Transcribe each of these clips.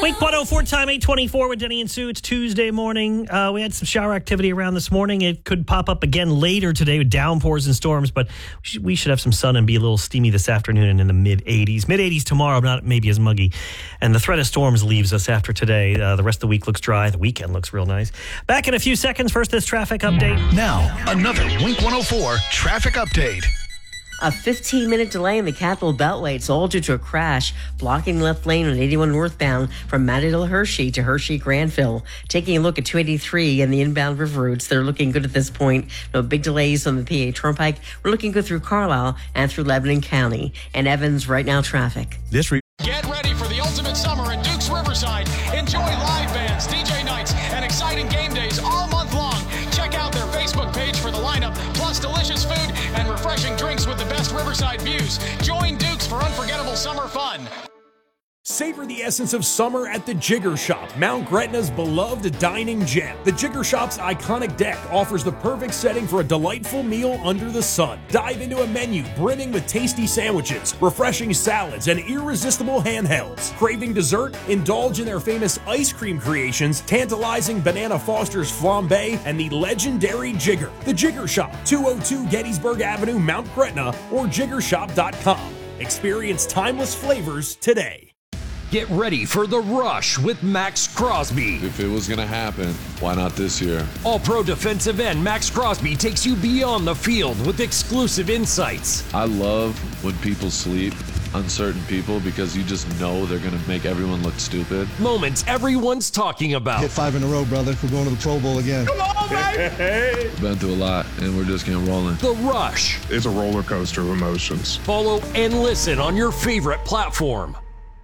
Wink 104 time, 8:24 with Denny and Sue. It's Tuesday morning. We had some shower activity around this morning. It could pop up again later today with downpours and storms, but we should have some sun and be a little steamy this afternoon and in the mid-80s. Mid-80s tomorrow, not maybe as muggy. And the threat of storms leaves us after today. The rest of the week looks dry. The weekend looks real nice. Back in a few seconds. First, this traffic update. Now, another Wink 104 traffic update. A 15-minute delay in the Capital Beltway. It's all due to a crash blocking the left lane on 81 northbound from Mattydale Hershey to Hershey Granville. Taking a look at 283 and the inbound river routes, they're looking good at this point. No big delays on the PA Turnpike. We're looking good through Carlisle and through Lebanon County. And Evans, right now, traffic. Get ready for the ultimate summer at Duke's Riverside. Enjoy live bands, DJ nights, and exciting game days all month long. Check out their Facebook page for the lineup, plus delicious food and refreshing drinks with the best Riverside views. Join Duke's for unforgettable summer fun. Savor the essence of summer at the Jigger Shop, Mount Gretna's beloved dining gem. The Jigger Shop's iconic deck offers the perfect setting for a delightful meal under the sun. Dive into a menu brimming with tasty sandwiches, refreshing salads, and irresistible handhelds. Craving dessert? Indulge in their famous ice cream creations, tantalizing Banana Foster's flambe, and the legendary Jigger. The Jigger Shop, 202 Gettysburg Avenue, Mount Gretna, or jiggershop.com. Experience timeless flavors today. Get ready for The Rush with Max Crosby. If it was going to happen, why not this year? All-pro defensive end Max Crosby takes you beyond the field with exclusive insights. I love when people sleep on certain people because you just know they're going to make everyone look stupid. Moments everyone's talking about. Hit 5 in a row, brother. We're going to the Pro Bowl again. Come on, baby! Been through a lot, and we're just getting rolling. The Rush. It's a roller coaster of emotions. Follow and listen on your favorite platform.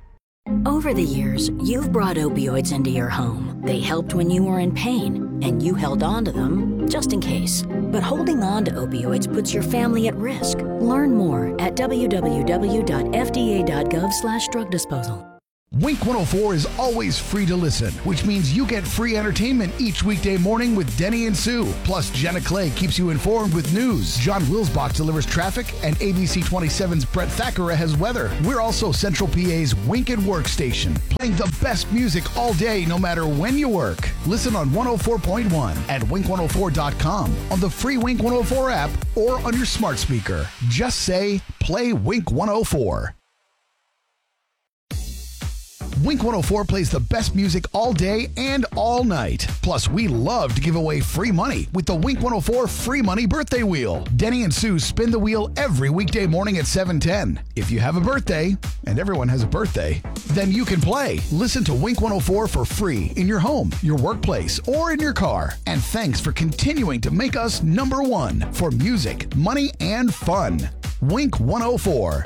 Over the years, you've brought opioids into your home. They helped when you were in pain, and you held on to them just in case. But holding on to opioids puts your family at risk. Learn more at www.fda.gov/drug disposal. Wink 104 is always free to listen, which means you get free entertainment each weekday morning with Denny and Sue. Plus, Jenna Clay keeps you informed with news. John Wilsbach delivers traffic, and ABC 27's Brett Thackeray has weather. We're also Central PA's Wink and Work station, playing the best music all day, no matter when you work. Listen on 104.1 at wink104.com, on the free Wink 104 app, or on your smart speaker. Just say, play Wink 104. Wink 104 plays the best music all day and all night. Plus, we love to give away free money with the Wink 104 Free Money Birthday Wheel. Denny and Sue spin the wheel every weekday morning at 7:10. If you have a birthday, and everyone has a birthday, then you can play. Listen to Wink 104 for free in your home, your workplace, or in your car. And thanks for continuing to make us #1 for music, money, and fun. Wink 104.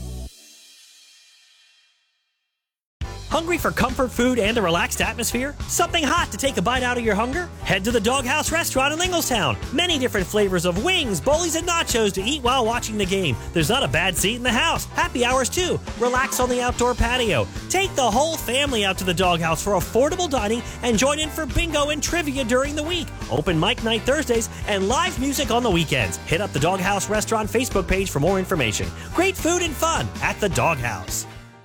Hungry for comfort food and a relaxed atmosphere? Something hot to take a bite out of your hunger? Head to the Doghouse Restaurant in Lingelstown. Many different flavors of wings, bowlies, and nachos to eat while watching the game. There's not a bad seat in the house. Happy hours too. Relax on the outdoor patio. Take the whole family out to the Doghouse for affordable dining and join in for bingo and trivia during the week. Open mic night Thursdays and live music on the weekends. Hit up the Doghouse Restaurant Facebook page for more information. Great food and fun at the Doghouse.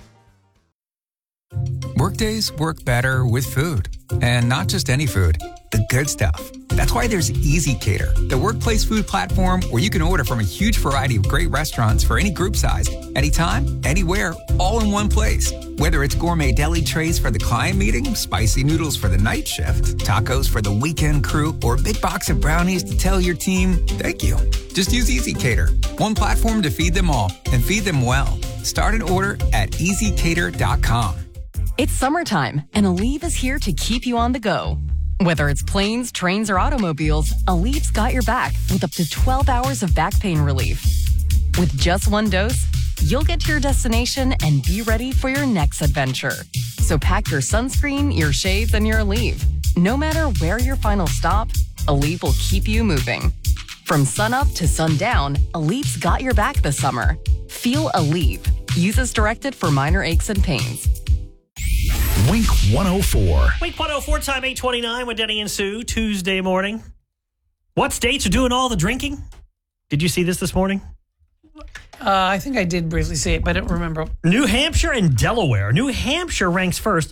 Workdays work better with food. And not just any food, the good stuff. That's why there's ezCater, the workplace food platform where you can order from a huge variety of great restaurants for any group size, anytime, anywhere, all in one place. Whether it's gourmet deli trays for the client meeting, spicy noodles for the night shift, tacos for the weekend crew, or a big box of brownies to tell your team, thank you. Just use ezCater, one platform to feed them all and feed them well. Start an order at ezcater.com. It's summertime, and Aleve is here to keep you on the go. Whether it's planes, trains, or automobiles, Aleve's got your back with up to 12 hours of back pain relief. With just one dose, you'll get to your destination and be ready for your next adventure. So pack your sunscreen, your shades, and your Aleve. No matter where your final stop, Aleve will keep you moving. From sunup to sundown, Aleve's got your back this summer. Feel Aleve. Use as directed for minor aches and pains. Wink 104. Wink 104 time, 8:29 with Denny and Sue, Tuesday morning. What states are doing all the drinking? Did you see this morning? I think I did briefly see it, but I don't remember. New Hampshire and Delaware. New Hampshire ranks first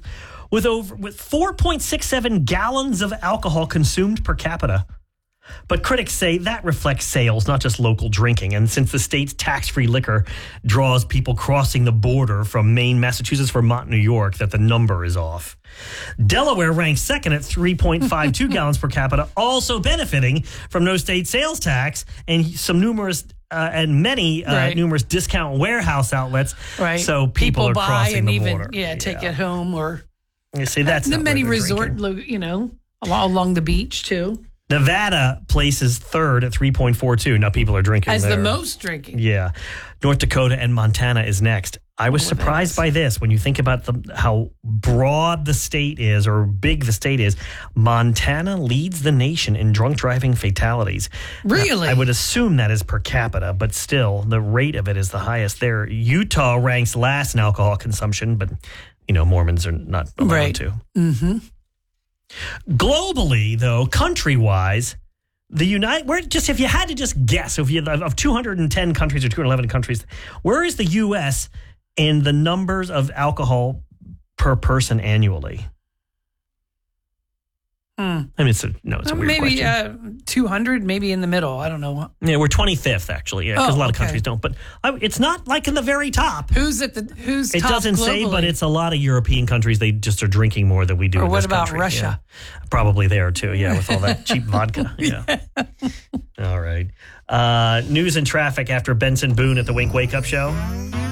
with 4.67 gallons of alcohol consumed per capita. But critics say that reflects sales, not just local drinking. And since the state's tax-free liquor draws people crossing the border from Maine, Massachusetts, Vermont, New York, that the number is off. Delaware ranks second at 3.52 gallons per capita, also benefiting from no state sales tax and some numerous discount warehouse outlets. Right. So people are buy crossing and the even border. take it home, or you see that's the not many where they're resort, drinking. along the beach too. Nevada places third at 3.42. Now people are drinking as there. the most drinking. Yeah. North Dakota and Montana is next. I was surprised by this when you think about how broad the state is or big the state is. Montana leads the nation in drunk driving fatalities. Really? Now, I would assume that is per capita, but still the rate of it is the highest there. Utah ranks last in alcohol consumption, but Mormons are not allowed to. Mm-hmm. Globally, though, country-wise, if you had to just guess, of 210 countries or 211 countries, where is the U.S. in the numbers of alcohol per person annually? I mean, it's a weird question. 200, maybe in the middle. I don't know. Yeah, we're 25th actually. Yeah, because a lot of countries don't. But it's not like in the very top. Who's It top doesn't say, globally? but it's a lot of European countries. They just are drinking more than we do. Or in what this about country. Russia? Yeah. Probably there too. Yeah, with all that cheap vodka. Yeah. All right. News and traffic after Benson Boone at the Wink Wake Up Show.